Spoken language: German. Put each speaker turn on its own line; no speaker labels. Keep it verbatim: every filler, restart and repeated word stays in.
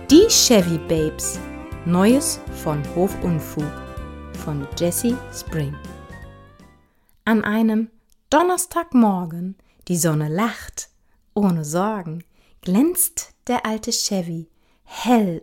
Die Chevy Babes. Neues von Hof und Fug von Jessie Spring. An einem Donnerstagmorgen, die Sonne lacht, ohne Sorgen, glänzt der alte Chevy hell